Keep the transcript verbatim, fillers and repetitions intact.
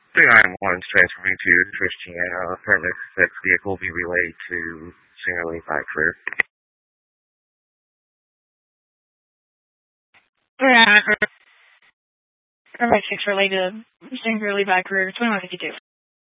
three nine one is transferring to Christiana. Apartment six vehicle will be relayed to Singer Levi Career. Alright, Apartment six relayed to Singer Levi Career twenty-one fifty-two.